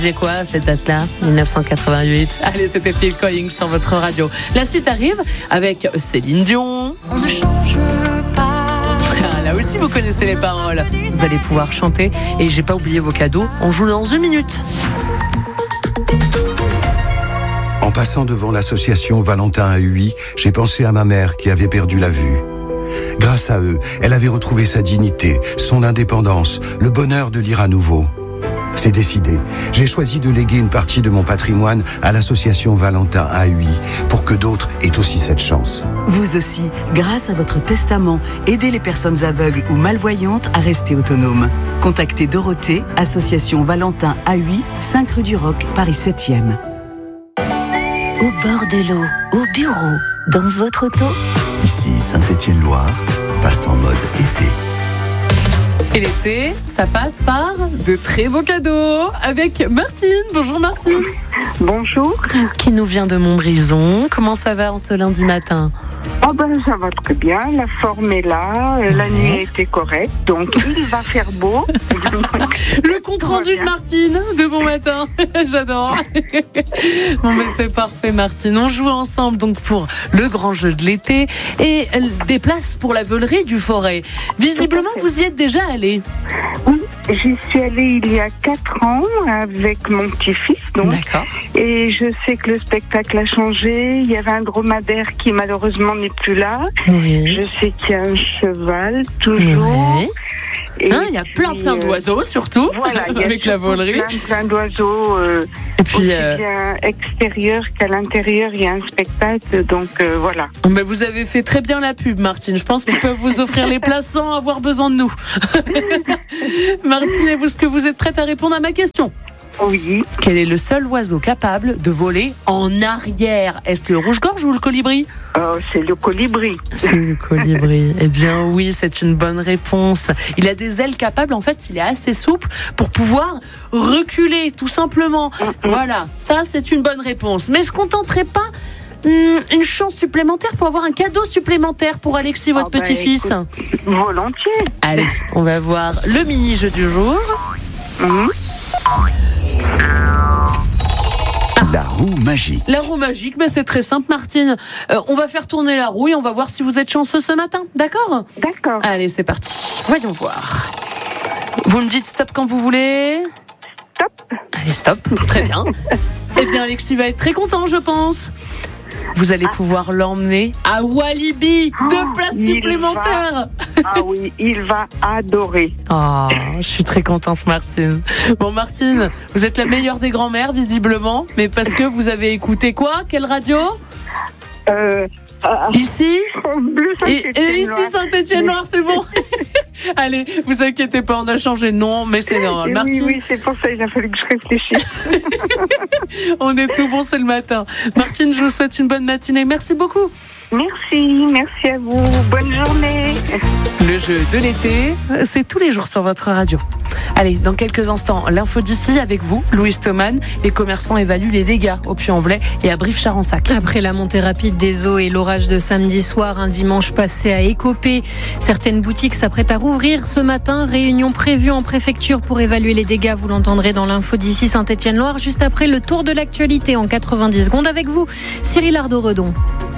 J'ai quoi à cette date-là, 1988. Allez, c'était Phil Collins sur votre radio. La suite arrive avec Céline Dion. On ne change pas. Là aussi, vous connaissez les paroles. Vous allez pouvoir chanter. Et j'ai pas oublié vos cadeaux. On joue dans 1 minute. En passant devant l'association Valentin à Huy, j'ai pensé à ma mère qui avait perdu la vue. Grâce à eux, elle avait retrouvé sa dignité, son indépendance, le bonheur de lire à nouveau. C'est décidé. J'ai choisi de léguer une partie de mon patrimoine à l'association Valentin à Huy pour que d'autres aient aussi cette chance. Vous aussi, grâce à votre testament, aidez les personnes aveugles ou malvoyantes à rester autonomes. Contactez Dorothée, association Valentin à Huy, 5 rue du Roc, Paris 7e. Au bord de l'eau, au bureau, dans votre auto. Ici, Saint-Étienne-Loire, passe en mode été. Et l'été, ça passe par de très beaux cadeaux avec Martine. Bonjour Martine. Bonjour. Qui nous vient de Montbrison. Comment ça va en ce lundi matin ? Oh ben ça va très bien, la forme est là, la nuit a été correcte, donc il va faire beau. Le compte rendu de Martine de bon matin, j'adore. Bon mais c'est parfait Martine, on joue ensemble donc pour le grand jeu de l'été et des places pour la veulerie du Forêt. Visiblement vous y êtes déjà allé. Oui, j'y suis allée il y a 4 ans avec mon petit-fils donc. D'accord. Et je sais que le spectacle a changé, il y avait un dromadaire qui malheureusement n'est plus là. Oui. Je sais qu'il y a un cheval toujours. Ouais. Il y a plein d'oiseaux surtout, voilà, avec la volerie. Plein d'oiseaux, et puis, aussi bien extérieur qu'à l'intérieur, il y a un spectacle, donc voilà. Mais vous avez fait très bien la pub, Martine. Je pense qu'ils peuvent vous offrir les places sans avoir besoin de nous. Martine, est-ce que vous êtes prête à répondre à ma question ? Oui. Quel est le seul oiseau capable de voler en arrière ? Est-ce le rouge-gorge ou le colibri ? C'est le colibri. C'est le colibri. Eh bien oui, c'est une bonne réponse. Il a des ailes capables, en fait, il est assez souple pour pouvoir reculer, tout simplement. Voilà, ça c'est une bonne réponse. Mais je ne contenterai pas une chance supplémentaire pour avoir un cadeau supplémentaire pour Alexis, votre petit-fils. Écoute, volontiers. Allez, on va voir le mini-jeu du jour. La roue magique. La roue magique, c'est très simple Martine. On va faire tourner la roue et on va voir si vous êtes chanceux ce matin, d'accord ? D'accord. Allez, c'est parti. Voyons voir. Vous me dites stop quand vous voulez ? Stop. Allez, stop. Très bien. Eh bien, Alexis va être très content, je pense. Vous allez pouvoir l'emmener à Walibi. 2 places supplémentaires. Ah oui, il va adorer. Oh, je suis très contente, Martine. Bon, Martine, vous êtes la meilleure des grand-mères, visiblement. Mais parce que vous avez écouté quoi ? Quelle radio ? Ici ? Et ici, Saint-Étienne-Loire, c'est bon. Allez, vous inquiétez pas, on a changé de nom, mais c'est normal. Martine. Oui, c'est pour ça, il a fallu que je réfléchisse. On est tout bon, c'est le matin. Martine, je vous souhaite une bonne matinée. Merci beaucoup. Merci à vous. Bonne journée. Le jeu de l'été, c'est tous les jours sur votre radio. Allez, dans quelques instants, l'info d'ici avec vous, Louis Thoman. Les commerçants évaluent les dégâts au Puy-en-Velay et à Brive-Charensac. Après la montée rapide des eaux et l'orage de samedi soir, un dimanche passé à écoper. Certaines boutiques s'apprêtent à rouvrir ce matin. Réunion prévue en préfecture pour évaluer les dégâts. Vous l'entendrez dans l'info d'ici Saint-Étienne-Loire, juste après le tour de l'actualité en 90 secondes avec vous, Cyril Ardo-Redon.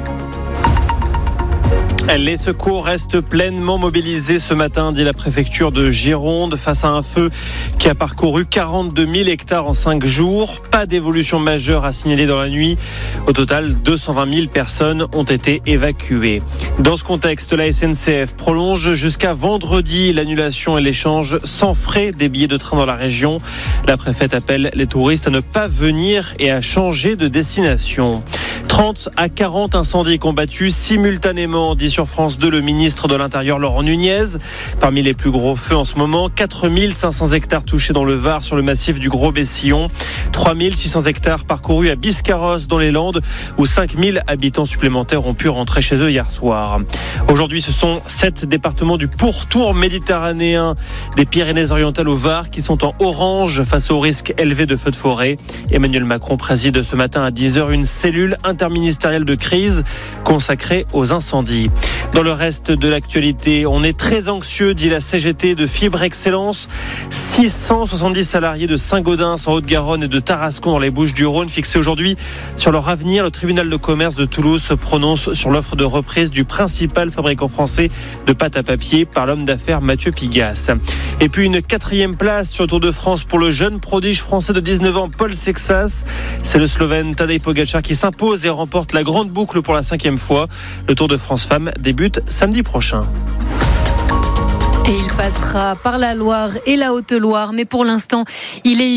Les secours restent pleinement mobilisés ce matin, dit la préfecture de Gironde, face à un feu qui a parcouru 42 000 hectares en 5 jours. Pas d'évolution majeure à signaler dans la nuit. Au total, 220 000 personnes ont été évacuées. Dans ce contexte, la SNCF prolonge jusqu'à vendredi l'annulation et l'échange sans frais des billets de train dans la région. La préfète appelle les touristes à ne pas venir et à changer de destination. 30 à 40 incendies combattus simultanément, dit sur France 2 le ministre de l'Intérieur Laurent Nunez. Parmi les plus gros feux en ce moment, 4500 hectares touchés dans le Var sur le massif du Gros-Bessillon, 3600 hectares parcourus à Biscarrosse dans les Landes où 5000 habitants supplémentaires ont pu rentrer chez eux hier soir. Aujourd'hui, ce sont 7 départements du pourtour méditerranéen des Pyrénées-Orientales au Var qui sont en orange face au risque élevé de feux de forêt. Emmanuel Macron préside ce matin à 10h une cellule interministériel de crise consacré aux incendies. Dans le reste de l'actualité, on est très anxieux, dit la CGT de Fibre Excellence. 670 salariés de Saint-Gaudens en Haute-Garonne et de Tarascon dans les Bouches-du-Rhône fixés aujourd'hui sur leur avenir. Le tribunal de commerce de Toulouse se prononce sur l'offre de reprise du principal fabricant français de pâte à papier par l'homme d'affaires Mathieu Pigasse. Et puis une 4e place sur le Tour de France pour le jeune prodige français de 19 ans Paul Sexas. C'est le Slovène Tadej Pogačar qui s'impose et remporte la grande boucle pour la 5e fois. Le Tour de France Femmes débute samedi prochain. Et il passera par la Loire et la Haute-Loire. Mais pour l'instant, il est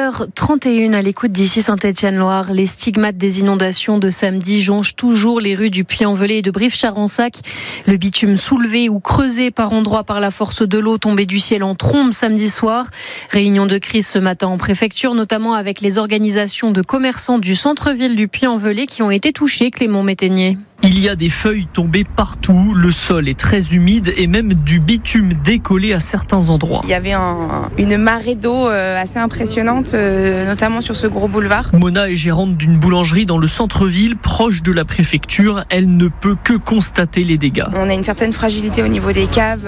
8h31 à l'écoute d'ici Saint-Étienne-Loire. Les stigmates des inondations de samedi jonchent toujours les rues du Puy-en-Velay et de Brive-Charensac. Le bitume soulevé ou creusé par endroits par la force de l'eau tombée du ciel en trombe samedi soir. Réunion de crise ce matin en préfecture, notamment avec les organisations de commerçants du centre-ville du Puy-en-Velay qui ont été touchés. Clément Métainier. Il y a des feuilles tombées partout, le sol est très humide et même du bitume décollé à certains endroits. Il y avait une marée d'eau assez impressionnante, notamment sur ce gros boulevard. Mona est gérante d'une boulangerie dans le centre-ville, proche de la préfecture. Elle ne peut que constater les dégâts. On a une certaine fragilité au niveau des caves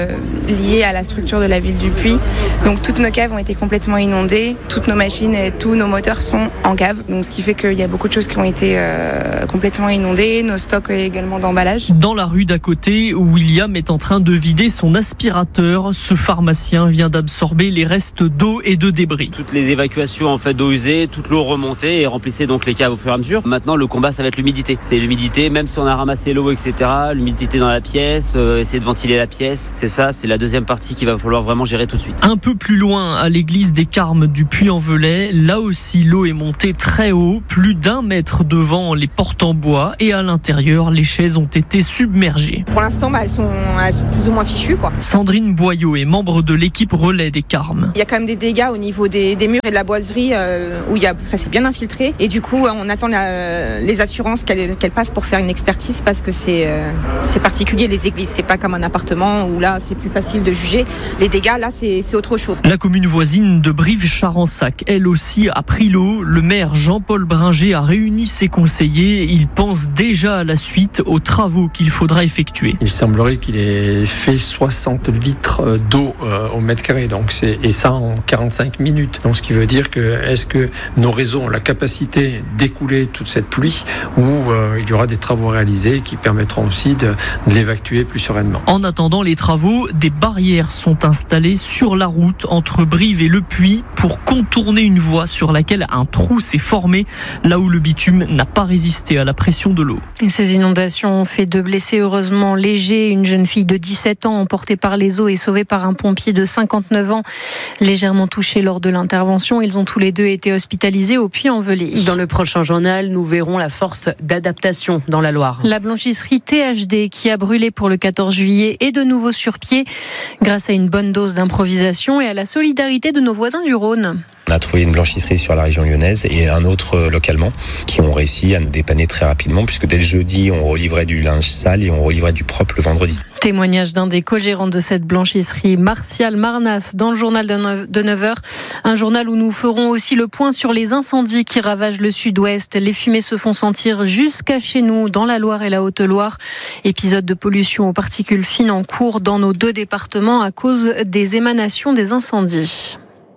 liées à la structure de la ville du Puy. Donc toutes nos caves ont été complètement inondées, toutes nos machines et tous nos moteurs sont en cave. Donc ce qui fait qu'il y a beaucoup de choses qui ont été complètement inondées. Nos stocks également d'emballage. Dans la rue d'à côté, William est en train de vider son aspirateur. Ce pharmacien vient d'absorber les restes d'eau et de débris. Toutes les évacuations en fait d'eau usée, toute l'eau remontait et remplissait donc les caves au fur et à mesure. Maintenant, le combat, ça va être l'humidité. C'est l'humidité, même si on a ramassé l'eau, etc. L'humidité dans la pièce, essayer de ventiler la pièce. C'est ça, c'est la deuxième partie qu'il va falloir vraiment gérer tout de suite. Un peu plus loin, à l'église des Carmes du Puy-en-Velay, là aussi l'eau est montée très haut, plus d'1 mètre devant les portes en bois et à l'intérieur, les chaises ont été submergées. Pour l'instant, elles sont plus ou moins fichues, quoi. Sandrine Boyot est membre de l'équipe relais des Carmes. Il y a quand même des dégâts au niveau des murs et de la boiserie où ça s'est bien infiltré. Et du coup, on attend les assurances qu'elles passent pour faire une expertise parce que c'est particulier les églises. C'est pas comme un appartement où là, c'est plus facile de juger. Les dégâts, là, c'est autre chose. La commune voisine de Brive-Charensac, elle aussi, a pris l'eau. Le maire Jean-Paul Bringer a réuni ses conseillers. Il pense déjà à la suite aux travaux qu'il faudra effectuer. Il semblerait qu'il ait fait 60 litres d'eau au mètre carré, et ça en 45 minutes. Donc ce qui veut dire que est-ce que nos réseaux ont la capacité d'écouler toute cette pluie ou il y aura des travaux réalisés qui permettront aussi de l'évacuer plus sereinement. En attendant les travaux, des barrières sont installées sur la route entre Brive et Le Puy pour contourner une voie sur laquelle un trou s'est formé, là où le bitume n'a pas résisté à la pression de l'eau. Ces inondations ont fait 2 blessés heureusement légers. Une jeune fille de 17 ans emportée par les eaux et sauvée par un pompier de 59 ans. Légèrement touchés lors de l'intervention, ils ont tous les deux été hospitalisés au Puy-en-Velay. Dans le prochain journal, nous verrons la force d'adaptation dans la Loire. La blanchisserie THD qui a brûlé pour le 14 juillet est de nouveau sur pied grâce à une bonne dose d'improvisation et à la solidarité de nos voisins du Rhône. On a trouvé une blanchisserie sur la région lyonnaise et un autre localement qui ont réussi à nous dépanner très rapidement puisque dès le jeudi, on relivrait du linge sale et on relivrait du propre le vendredi. Témoignage d'un des co-gérants de cette blanchisserie, Martial Marnas, dans le journal de 9h. Un journal où nous ferons aussi le point sur les incendies qui ravagent le sud-ouest. Les fumées se font sentir jusqu'à chez nous, dans la Loire et la Haute-Loire. Épisode de pollution aux particules fines en cours dans nos 2 départements à cause des émanations des incendies.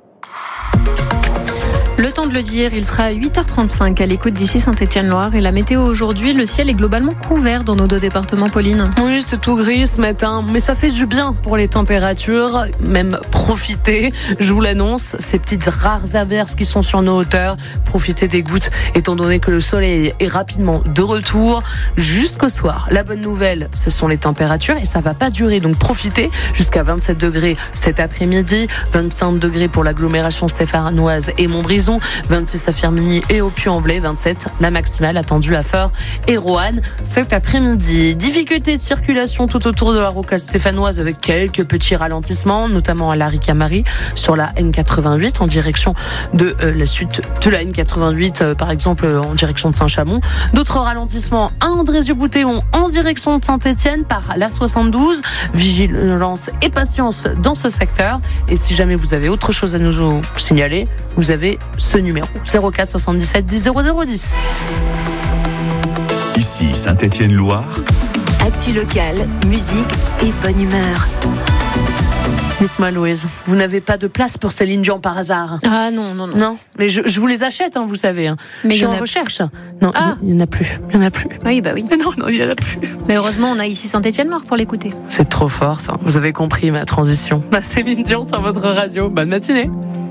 Le temps de le dire, il sera à 8h35 à l'écoute d'ici Saint-Étienne-Loire. Et la météo aujourd'hui, le ciel est globalement couvert dans nos 2 départements, Pauline. Oui, c'est tout gris ce matin, mais ça fait du bien pour les températures. Même profitez, je vous l'annonce, ces petites rares averses qui sont sur nos hauteurs. Profitez des gouttes, étant donné que le soleil est rapidement de retour jusqu'au soir. La bonne nouvelle, ce sont les températures et ça va pas durer. Donc profitez jusqu'à 27 degrés cet après-midi, 25 degrés pour l'agglomération stéphanoise et Montbrison. 26 à Firminy et au Puy-en-Velay, 27 la maximale attendue à Feurs et Roanne cet après-midi. Difficulté de circulation tout autour de la rocade stéphanoise avec quelques petits ralentissements, notamment à la Ricamari sur la N88 en direction de la suite de la N88, par exemple en direction de Saint-Chamond. D'autres ralentissements à Andrézieux-Bouthéon en direction de Saint-Étienne par la 72. Vigilance et patience dans ce secteur. Et si jamais vous avez autre chose à nous signaler, vous avez ce numéro 04 77 10 00 10. Ici Saint-Étienne-Loire. Actu locale, musique et bonne humeur. Dites-moi Louise, vous n'avez pas de place pour Céline Dion par hasard? Ah non. Non, mais je vous les achète, vous savez. Mais je suis en recherche. Non, il n'y en a plus. Il n'y en a plus. Oui, bah oui. Mais non, il n'y en a plus. Mais heureusement, on a ici Saint-Étienne-Loire pour l'écouter. C'est trop fort, ça. Vous avez compris ma transition. Céline Dion sur votre radio. Bonne matinée.